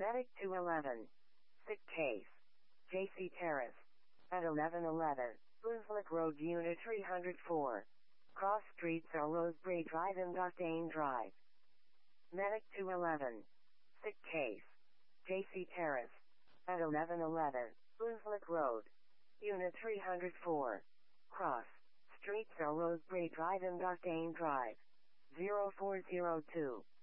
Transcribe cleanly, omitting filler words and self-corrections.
Medic 211. Sick case. JC Terrace. At 1111. Brunswick Road Unit 304. Cross Streets are Rosebery Drive and Dustane Drive. Medic 211. Sick case. JC Terrace. At 1111. Brunswick Road. Unit 304. Cross Streets are Rosebery Drive and Dustane Drive. 0402.